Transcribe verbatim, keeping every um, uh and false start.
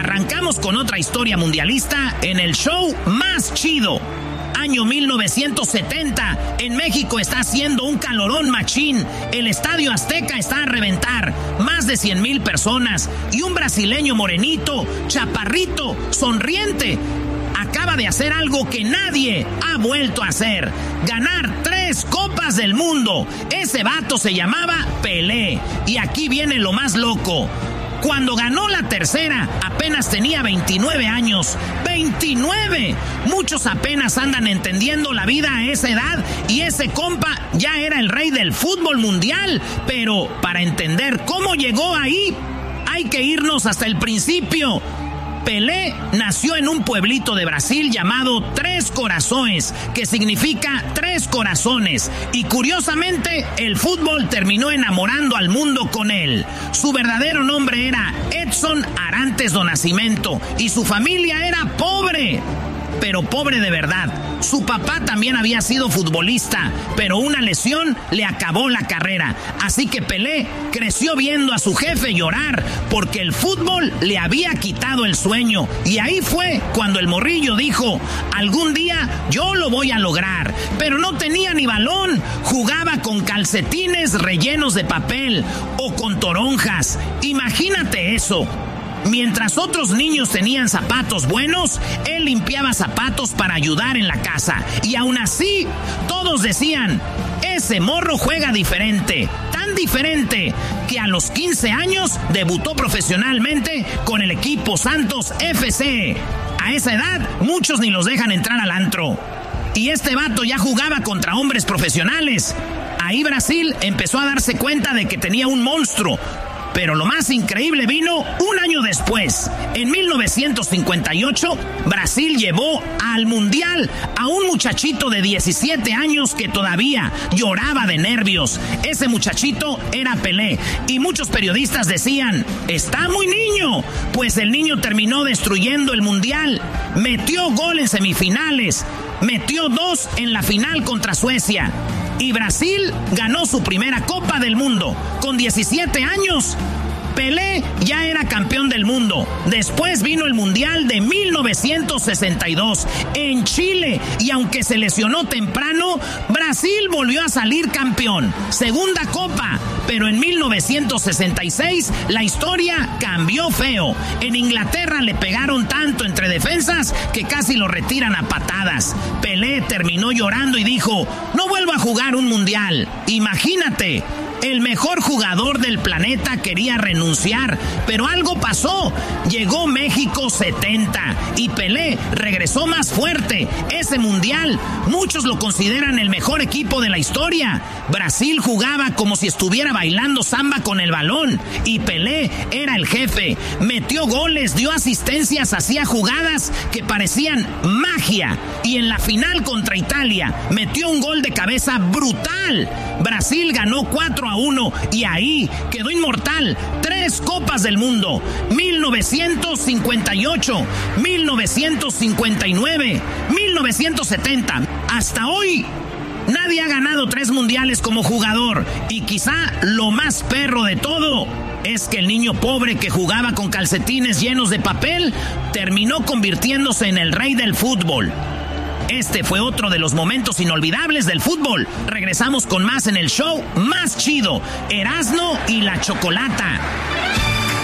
Arrancamos con otra historia mundialista en el show más chido. Año mil novecientos setenta, en México está haciendo un calorón machín. El Estadio Azteca está a reventar, más de cien mil personas. Y un brasileño morenito, chaparrito, sonriente, acaba de hacer algo que nadie ha vuelto a hacer: ganar tres copas del mundo. Ese vato se llamaba Pelé. Y aquí viene lo más loco. Cuando ganó la tercera, apenas tenía veintinueve años. ¡veintinueve! Muchos apenas andan entendiendo la vida a esa edad y ese compa ya era el rey del fútbol mundial. Pero para entender cómo llegó ahí, hay que irnos hasta el principio. Pelé nació en un pueblito de Brasil llamado Tres Corazones, que significa tres corazones, y curiosamente el fútbol terminó enamorando al mundo con él. Su verdadero nombre era Edson Arantes do Nascimento y su familia era pobre, pero pobre de verdad. Su papá también había sido futbolista, pero una lesión le acabó la carrera. Así que Pelé creció viendo a su jefe llorar porque el fútbol le había quitado el sueño. Y ahí fue cuando el morrillo dijo: algún día yo lo voy a lograr. Pero no tenía ni balón, jugaba con calcetines rellenos de papel o con toronjas. Imagínate eso. Mientras otros niños tenían zapatos buenos, él limpiaba zapatos para ayudar en la casa. Y aún así, todos decían: ese morro juega diferente, tan diferente, que a los quince años debutó profesionalmente con el equipo Santos F C. A esa edad, muchos ni los dejan entrar al antro. Y este vato ya jugaba contra hombres profesionales. Ahí Brasil empezó a darse cuenta de que tenía un monstruo. Pero lo más increíble vino un año después. En mil novecientos cincuenta y ocho, Brasil llevó al Mundial a un muchachito de diecisiete años que todavía lloraba de nervios. Ese muchachito era Pelé. Y muchos periodistas decían: está muy niño. Pues el niño terminó destruyendo el Mundial. Metió gol en semifinales. Metió dos en la final contra Suecia. Y Brasil ganó su primera Copa del Mundo. Con diecisiete años, Pelé ya era campeón del mundo. Después vino el Mundial de mil novecientos sesenta y dos en Chile. Y aunque se lesionó temprano, Brasil volvió a salir campeón. Segunda Copa. Pero en mil novecientos sesenta y seis la historia cambió feo. En Inglaterra le pegaron tanto entre defensas que casi lo retiran a patadas. Pelé terminó llorando y dijo: no vuelvo a jugar un mundial. Imagínate. El mejor jugador del planeta quería renunciar, pero algo pasó. Llegó México setenta y Pelé regresó más fuerte. Ese mundial, muchos lo consideran el mejor equipo de la historia. Brasil jugaba como si estuviera bailando samba con el balón y Pelé era el jefe. Metió goles, dio asistencias, hacía jugadas que parecían magia. Y en la final contra Italia metió un gol de cabeza brutal. Brasil ganó cuatro a uno y ahí quedó inmortal. Tres copas del mundo: mil novecientos cincuenta y ocho, mil novecientos cincuenta y nueve, mil novecientos setenta. Hasta hoy nadie ha ganado tres mundiales como jugador. Y quizá lo más perro de todo es que el niño pobre que jugaba con calcetines llenos de papel terminó convirtiéndose en el rey del fútbol. Este fue otro de los momentos inolvidables del fútbol. Regresamos con más en el show más chido, Erasmo y la Chocolata.